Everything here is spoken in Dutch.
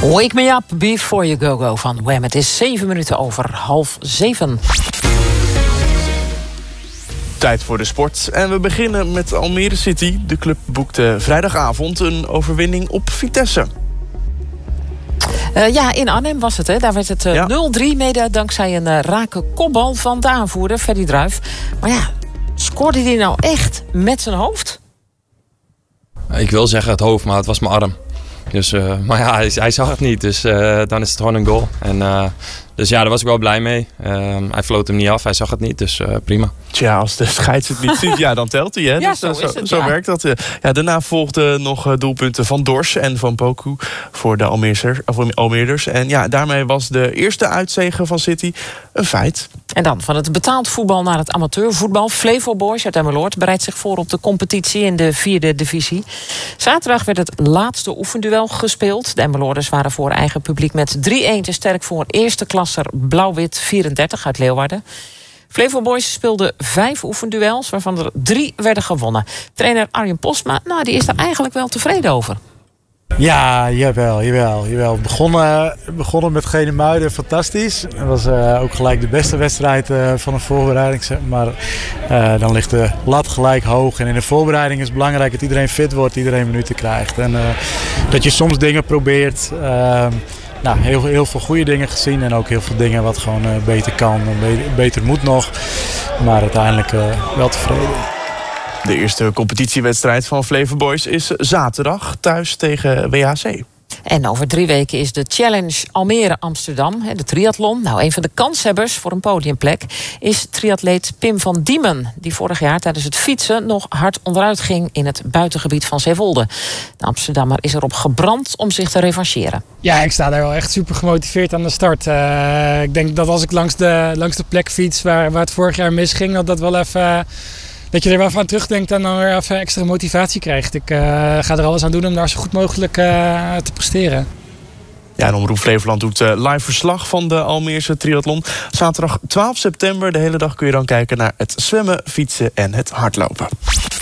Wake me up before you go van Wham. Het is 7 minuten over 6:30. Tijd voor de sport. En we beginnen met Almere City. De club boekte vrijdagavond een overwinning op Vitesse. In Arnhem was het, hè. Daar werd het 0-3 mede dankzij een rake kopbal van de aanvoerder, Ferdy Druijf. Maar ja, scoorde hij nou echt met zijn hoofd? Ik wil zeggen het hoofd, maar het was mijn arm. Dus, maar ja, hij zag het niet, dus dan is het gewoon een goal. En, dus ja, daar was ik wel blij mee. Hij floot hem niet af, hij zag het niet, dus prima. Tja, als de scheids het niet ziet, ja, dan telt hij. Hè? Ja, dus, zo werkt dat. Ja, daarna volgden nog doelpunten van Dors en van Poku voor de Almeerders. En ja, daarmee was de eerste uitzege van City een feit. En dan van het betaald voetbal naar het amateurvoetbal. Flevo Boys uit Emmeloord bereidt zich voor op de competitie in de 4e divisie. Zaterdag werd het laatste oefenduel gespeeld. De Emmeloorders waren voor eigen publiek met 3-1 te sterk voor eerste klasser Blauw-Wit 34 uit Leeuwarden. Flevo Boys speelde 5 oefenduels, waarvan er 3 werden gewonnen. Trainer Arjen Postma, die is daar eigenlijk wel tevreden over. Ja, jawel. Begonnen met Genemuiden, fantastisch. Het was ook gelijk de beste wedstrijd van de voorbereiding. Maar dan ligt de lat gelijk hoog. En in de voorbereiding is het belangrijk dat iedereen fit wordt, iedereen minuten krijgt. En dat je soms dingen probeert. Heel veel goede dingen gezien en ook heel veel dingen wat gewoon beter kan en beter moet nog. Maar uiteindelijk wel tevreden. De eerste competitiewedstrijd van Flevo Boys is zaterdag thuis tegen WHC. En over 3 weken is de Challenge Almere-Amsterdam, de triathlon. Een van de kanshebbers voor een podiumplek is triatleet Pim van Diemen, die vorig jaar tijdens het fietsen nog hard onderuit ging in het buitengebied van Zeewolde. De Amsterdammer is erop gebrand om zich te revancheren. Ja, ik sta daar wel echt super gemotiveerd aan de start. Ik denk dat als ik langs de plek fiets waar het vorig jaar misging, dat wel even... Dat je er wel van terugdenkt en dan weer even extra motivatie krijgt. Ik ga er alles aan doen om daar zo goed mogelijk te presteren. Ja, en Omroep Flevoland doet live verslag van de Almeerse triathlon. Zaterdag 12 september, de hele dag kun je dan kijken naar het zwemmen, fietsen en het hardlopen.